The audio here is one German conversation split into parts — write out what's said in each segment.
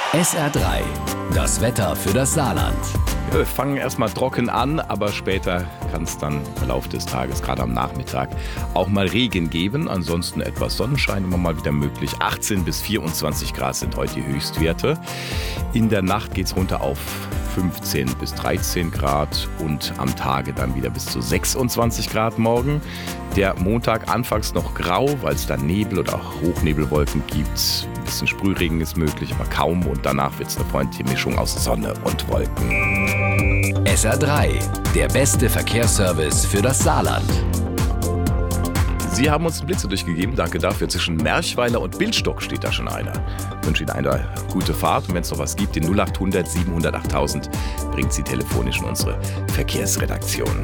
SR3, das Wetter für das Saarland. Wir fangen erstmal trocken an, aber später kann es dann im Laufe des Tages, gerade am Nachmittag, auch mal Regen geben. Ansonsten etwas Sonnenschein immer mal wieder möglich. 18 bis 24 Grad sind heute die Höchstwerte. In der Nacht geht es runter auf 15 bis 13 Grad und am Tage dann wieder bis zu 26 Grad morgen. Der Montag anfangs noch grau, weil es dann Nebel oder auch Hochnebelwolken gibt. Ein bisschen Sprühregen ist möglich, aber kaum. Und danach wird es eine freundliche Mischung aus Sonne und Wolken. SR3, der beste Verkehrsservice für das Saarland. Sie haben uns einen Blitzer durchgegeben, danke dafür. Zwischen Merchweiler und Billstock steht da schon einer. Ich wünsche Ihnen eine gute Fahrt und wenn es noch was gibt, den 0800 700 8000 bringt Sie telefonisch in unsere Verkehrsredaktion.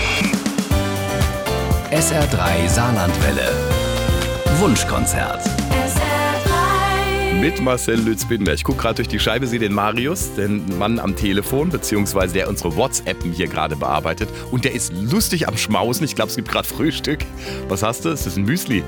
SR3 Saarlandwelle. Wunschkonzert. Mit Marcel Lütz-Binder. Ich gucke gerade durch die Scheibe, sehe den Marius, den Mann am Telefon, beziehungsweise der unsere WhatsAppen hier gerade bearbeitet. Und der ist lustig am Schmausen. Ich glaube, es gibt gerade Frühstück. Was hast du? Ist das ein Müsli?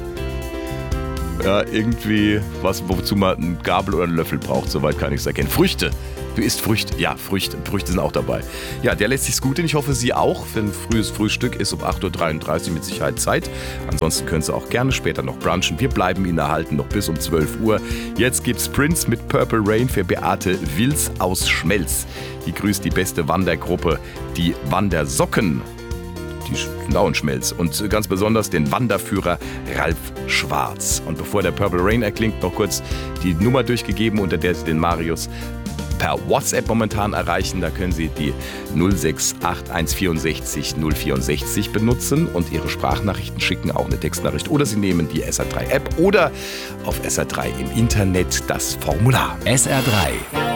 Ja, irgendwie was, wozu man einen Gabel oder einen Löffel braucht. Soweit kann ich es erkennen. Früchte. Du isst Früchte. Ja, Früchte. Früchte sind auch dabei. Ja, der lässt sich's gut hin. Ich hoffe, Sie auch. Für ein frühes Frühstück ist um 8.33 Uhr mit Sicherheit Zeit. Ansonsten können Sie auch gerne später noch brunchen. Wir bleiben Ihnen erhalten noch bis um 12 Uhr. Jetzt gibt's Prince mit Purple Rain für Beate Wils aus Schmelz. Die grüßt die beste Wandergruppe, die Wandersocken. Die sind auch ein Schmelz. Und ganz besonders den Wanderführer Ralf Schwarz. Und bevor der Purple Rain erklingt, noch kurz die Nummer durchgegeben, unter der Sie den Marius per WhatsApp momentan erreichen. Da können Sie die 068164 064 benutzen und Ihre Sprachnachrichten schicken, auch eine Textnachricht. Oder Sie nehmen die SR3 App oder auf SR3 im Internet das Formular. SR3,